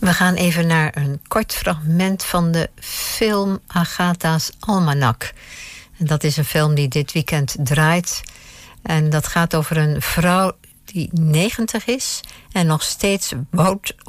We gaan even naar een kort fragment van de film Agatha's Almanak. En dat is een film die dit weekend draait. En dat gaat over een vrouw die 90 is en nog steeds woont